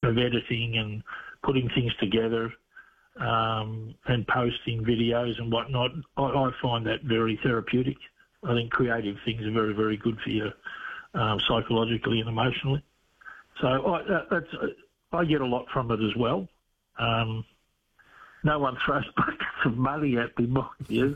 of editing and putting things together and posting videos and whatnot. I find that very therapeutic. I think creative things are very, very good for you psychologically and emotionally. So I get a lot from it as well. No one throws buckets of money at me, mind you.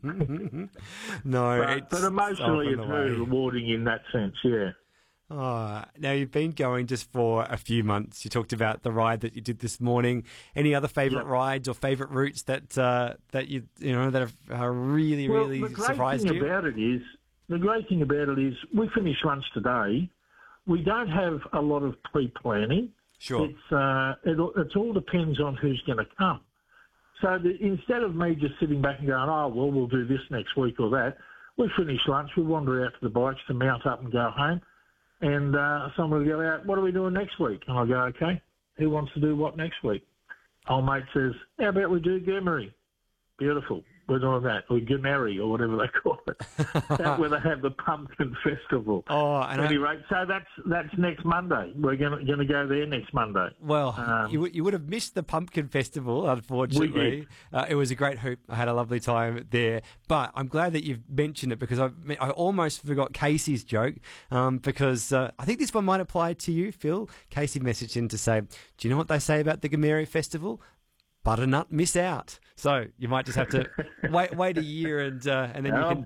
No, but emotionally it's very rewarding in that sense, yeah. Oh, now you've been going just for a few months. You talked about the ride that you did this morning. Any other favourite rides or favourite routes that you know that have really surprised you? The great thing about it is we finished lunch today. We don't have a lot of pre-planning. Sure. It all depends on who's going to come. So instead of me just sitting back and going, oh, well, we'll do this next week or that, we finish lunch, we wander out to the bikes to mount up and go home, and someone will go out, what are we doing next week? And I'll go, okay, who wants to do what next week? Old mate says, how about we do Gurmeri? Beautiful. We're doing that, or Gurmeri, or whatever they call it. That's where they have the pumpkin festival. Oh, and at any rate, so that's next Monday. We're going to go there next Monday. Well, you would have missed the pumpkin festival, unfortunately. We did. It was a great hoop. I had a lovely time there. But I'm glad that you've mentioned it because I almost forgot Casey's joke because I think this one might apply to you, Phil. Casey messaged in to say, do you know what they say about the Gurmeri festival? Butternut miss out. So you might just have to wait a year and then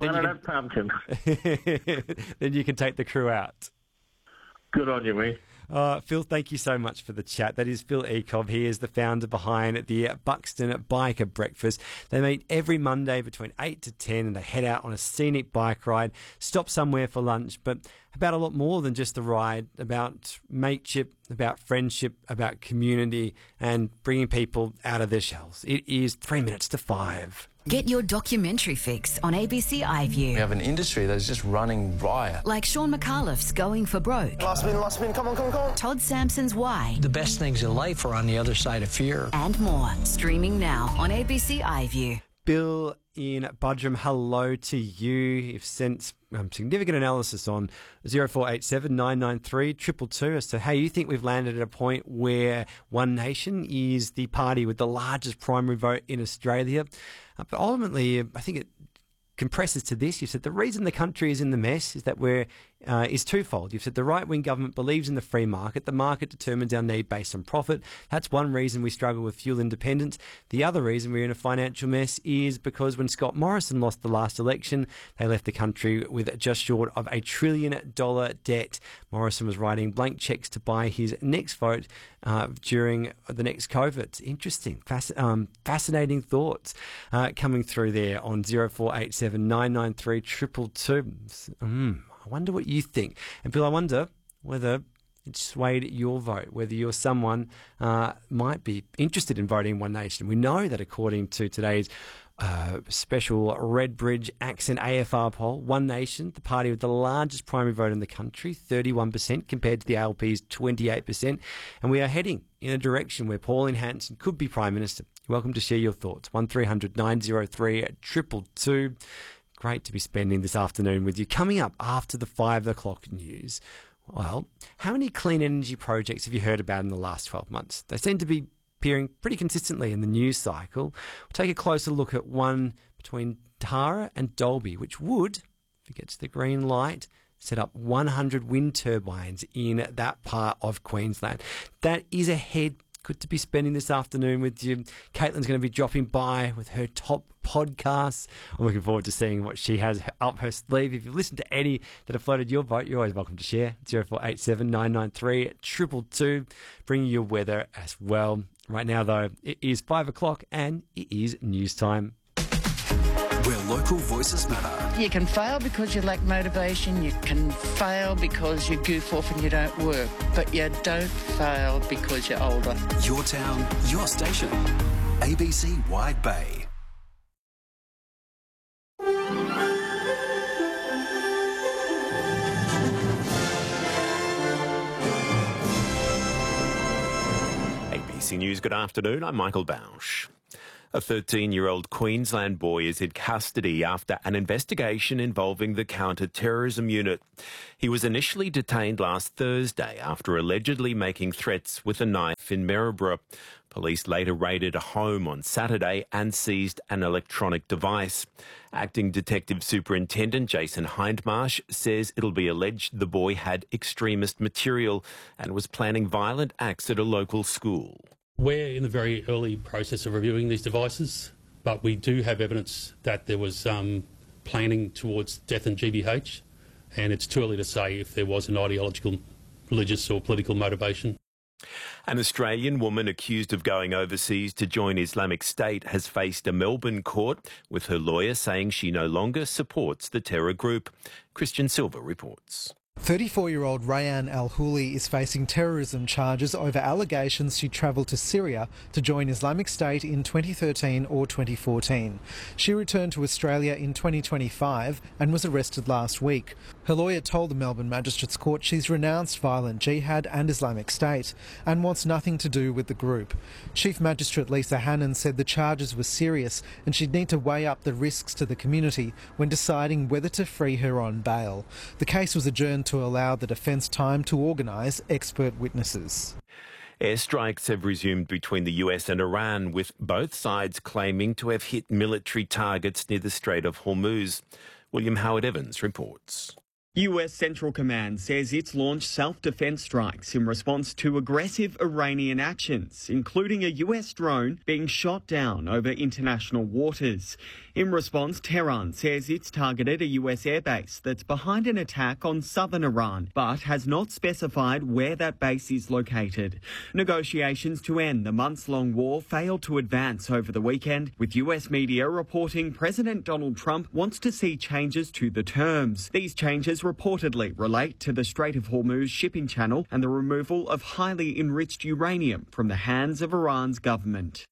then you can take the crew out. Good on you, mate. Phil, thank you so much for the chat. That is Phil Ekov. He is the founder behind the Buxton Biker Breakfast. They meet every Monday between 8 to 10 and they head out on a scenic bike ride, stop somewhere for lunch, but about a lot more than just the ride, about mateship, about friendship, about community and bringing people out of their shells. It is 3 minutes to 5. Get your documentary fix on ABC iView. We have an industry that is just running riot. Like Sean McAuliffe's Going for Broke. Last spin, come on. Todd Sampson's Why. The best things in life are on the other side of fear. And more. Streaming now on ABC iView. Bill in Budrum, hello to you. You've sent significant analysis on 0487 993 222 as to how you think we've landed at a point where One Nation is the party with the largest primary vote in Australia. But ultimately, I think it compresses to this. You've said the reason the country is in the mess is that is twofold. You've said the right-wing government believes in the free market. The market determines our need based on profit. That's one reason we struggle with fuel independence. The other reason we're in a financial mess is because when Scott Morrison lost the last election, they left the country with just short of $1 trillion debt. Morrison was writing blank cheques to buy his next vote during the next COVID. Interesting, fascinating thoughts coming through there on 0487 993 222. I wonder what you think. And Bill, I wonder whether it swayed your vote, whether you're someone might be interested in voting One Nation. We know that according to today's special Redbridge Accent AFR poll, One Nation, the party with the largest primary vote in the country, 31% compared to the ALP's 28%. And we are heading in a direction where Pauline Hanson could be Prime Minister. You're welcome to share your thoughts. 1300 903 222. Great to be spending this afternoon with you. Coming up after the 5 o'clock news, well, how many clean energy projects have you heard about in the last 12 months? They seem to be appearing pretty consistently in the news cycle. We'll take a closer look at one between Tara and Dalby, which would, if it gets the green light, set up 100 wind turbines in that part of Queensland. That is ahead. Good to be spending this afternoon with you. Caitlin's going to be dropping by with her top podcasts. I'm looking forward to seeing what she has up her sleeve. If you've listened to any that have floated your vote, you're always welcome to share. 0487 993 222, bringing you weather as well. Right now, though, it is 5 o'clock and it is news time. Where local voices matter. You can fail because you lack motivation. You can fail because you goof off and you don't work. But you don't fail because you're older. Your town, your station. ABC Wide Bay. ABC News, good afternoon. I'm Michael Bausch. A 13-year-old Queensland boy is in custody after an investigation involving the counter-terrorism unit. He was initially detained last Thursday after allegedly making threats with a knife in Maryborough. Police later raided a home on Saturday and seized an electronic device. Acting Detective Superintendent Jason Hindmarsh says it'll be alleged the boy had extremist material and was planning violent acts at a local school. We're in the very early process of reviewing these devices, but we do have evidence that there was planning towards death and GBH, and it's too early to say if there was an ideological, religious or political motivation. An Australian woman accused of going overseas to join Islamic State has faced a Melbourne court, with her lawyer saying she no longer supports the terror group. Christian Silva reports. 34-year-old Rayan Al-Houli is facing terrorism charges over allegations she travelled to Syria to join Islamic State in 2013 or 2014. She returned to Australia in 2025 and was arrested last week. Her lawyer told the Melbourne Magistrates Court she's renounced violent jihad and Islamic State and wants nothing to do with the group. Chief Magistrate Lisa Hannon said the charges were serious and she'd need to weigh up the risks to the community when deciding whether to free her on bail. The case was adjourned to allow the defence time to organise expert witnesses. Airstrikes have resumed between the US and Iran, with both sides claiming to have hit military targets near the Strait of Hormuz. William Howard Evans reports. US Central Command says it's launched self-defence strikes in response to aggressive Iranian actions, including a US drone being shot down over international waters. In response, Tehran says it's targeted a US airbase that's behind an attack on southern Iran, but has not specified where that base is located. Negotiations to end the months-long war failed to advance over the weekend, with US media reporting President Donald Trump wants to see changes to the terms. These changes reportedly relate to the Strait of Hormuz shipping channel and the removal of highly enriched uranium from the hands of Iran's government.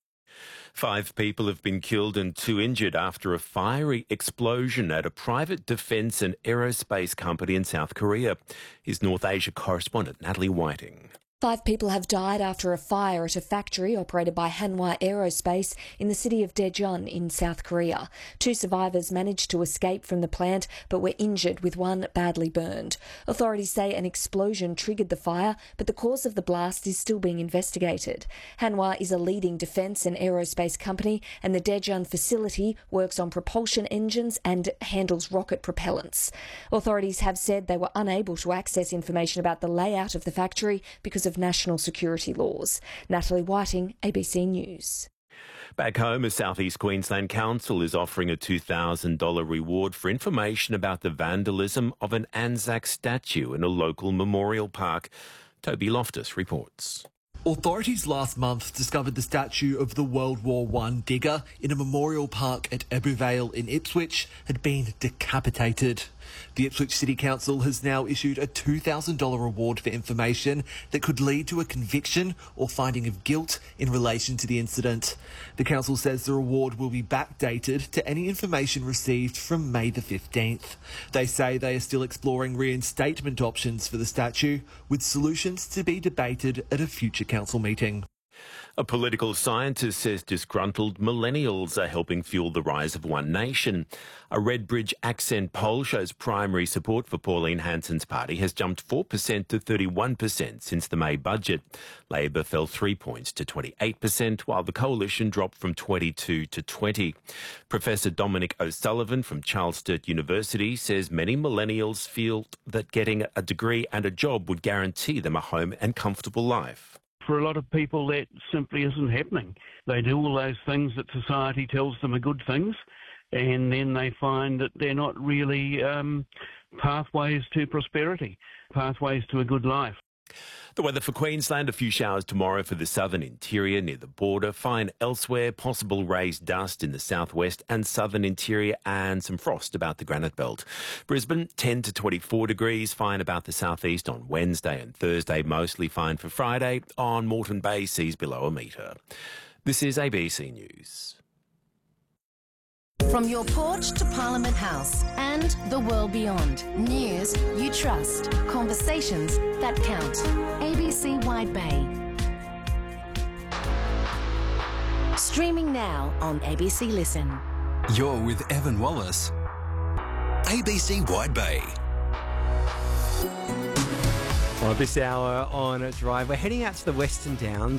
5 people have been killed and 2 injured after a fiery explosion at a private defence and aerospace company in South Korea. Here's North Asia correspondent Natalie Whiting. 5 people have died after a fire at a factory operated by Hanwha Aerospace in the city of Daejeon in South Korea. 2 survivors managed to escape from the plant but were injured, with 1 badly burned. Authorities say an explosion triggered the fire, but the cause of the blast is still being investigated. Hanwha is a leading defence and aerospace company, and the Daejeon facility works on propulsion engines and handles rocket propellants. Authorities have said they were unable to access information about the layout of the factory because of national security laws. Natalie Whiting, ABC News. Back home, a South East Queensland council is offering a $2,000 reward for information about the vandalism of an Anzac statue in a local memorial park. Toby Loftus reports. Authorities last month discovered the statue of the World War I digger in a memorial park at Ebbw Vale in Ipswich had been decapitated. The Ipswich City Council has now issued a $2,000 reward for information that could lead to a conviction or finding of guilt in relation to the incident. The council says the reward will be backdated to any information received from May the 15th. They say they are still exploring reinstatement options for the statue, with solutions to be debated at a future council meeting. A political scientist says disgruntled millennials are helping fuel the rise of One Nation. A Redbridge Accent poll shows primary support for Pauline Hanson's party has jumped 4% to 31% since the May budget. Labor fell 3 points to 28%, while the coalition dropped from 22 to 20. Professor Dominic O'Sullivan from Charles Sturt University says many millennials feel that getting a degree and a job would guarantee them a home and comfortable life. For a lot of people, that simply isn't happening. They do all those things that society tells them are good things, and then they find that they're not really pathways to prosperity, pathways to a good life. The weather for Queensland, a few showers tomorrow for the southern interior near the border, fine elsewhere, possible raised dust in the southwest and southern interior, and some frost about the Granite Belt. Brisbane, 10 to 24 degrees, fine about the southeast on Wednesday and Thursday, mostly fine for Friday. On Moreton Bay, seas below a metre. This is ABC News. From your porch to Parliament House and the world beyond. News you trust. Conversations that count. ABC Wide Bay. Streaming now on ABC Listen. You're with Evan Wallace. ABC Wide Bay. Well, this hour on Drive, we're heading out to the Western Downs